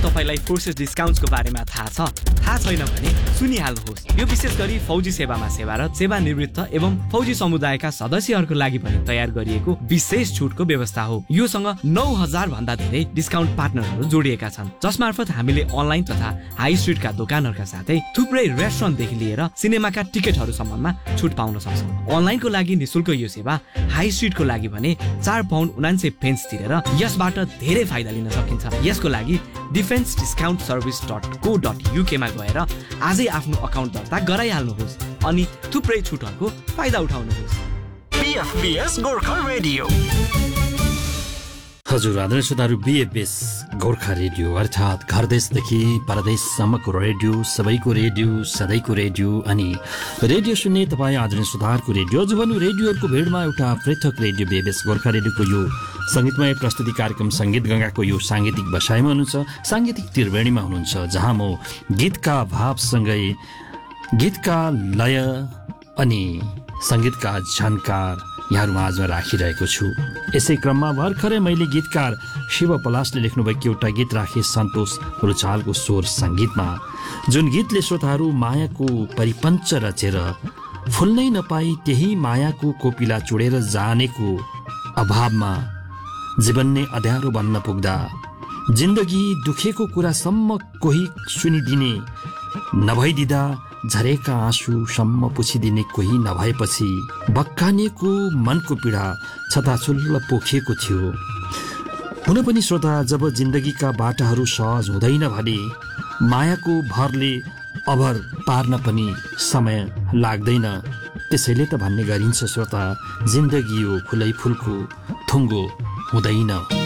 तपाईलाई फोर्सेस डिस्काउन्ट्सको बारेमा थाहा छ? थाहा छैन भने सुनिहाल्नुहोस्। यो विशेष गरी फौजी सेवामा सेवारत, सेवानिवृत्त एवं फौजी समुदायका सदस्यहरूको लागि पनि तयार गरिएको विशेष छुटको व्यवस्था हो। योसँग 9000 भन्दा धेरै डिस्काउन्ट पार्टनरहरू जोडिएका छन्, जसमार्फत हामीले अनलाइन तथा हाई स्ट्रिटका दोकानहरूका साथै थुप्रै रेस्टुरेन्टदेखि लिएर सिनेमाका टिकटहरूसम्ममा छुट पाउन सक्छौँ। अनलाइनको लागि निशुल्क यो सेवा, हाई स्ट्रिटको लागि भने 4 पाउन्ड 79 पेन्स तिरेर यसबाट धेरै फाइदा लिन सकिन्छ। यसको लागि defenseDiscountService.co.uk मा गएर आजै आफ्नो अकाउन्ट दर्ता गराइहाल्नुहोस् अनि थुप्रै छुटहरूको फाइदा उठाउनुहोस्। BFBS Gorkha radio. हजुर आदरणीय श्रोताहरू, BFBS गोर्खा रेडियो अर्थात् घर देशदेखि परदेशसम्मको रेडियो, सबैको रेडियो, सधैँको रेडियो अनि रेडियो सुन्ने तपाईँ आदरणीय श्रोताहरूको रेडियो। आज भन्नु रेडियोहरूको भिडमा एउटा पृथक रेडियो BFBS गोर्खा रेडियोको यो सङ्गीतमय प्रस्तुति कार्यक्रम सङ्गीत गङ्गाको यो साङ्गीतिक बसाइमा हुनुहुन्छ, साङ्गीतिक त्रिवेणीमा हुनुहुन्छ, जहाँ म गीतका भावसँगै गीतका लय अनि सङ्गीतका झन्कार यहाँहरू माझमा राखिरहेको छु। यसै क्रममा भर्खरै मैले गीतकार शिव पलासले लेख्नुभएको एउटा गीत राखेँ सन्तोष रुचालको स्वर सङ्गीतमा, जुन गीतले श्रोताहरू मायाको परिपञ्च रचेर फुल्नै नपाई त्यही मायाको कोपिला चुडेर जानेको अभावमा जीवन नै अँध्यारो बन्न पुग्दा जिन्दगी दुखेको कुरासम्म कोही सुनिदिने नभइदिँदा झरेका आँसुसम्म पुछिदिने कोही नभएपछि बक्कानिएको मनको पीडा छताछुल्ल पोखिएको थियो। हुन पनि श्रोता, जब जिन्दगीका बाटाहरू सहज हुँदैन भने मायाको भरले अभर पार्न पनि समय लाग्दैन। त्यसैले त भन्ने गरिन्छ श्रोता, जिन्दगी यो फुलै फुलको थुङ्गो हुँदैन।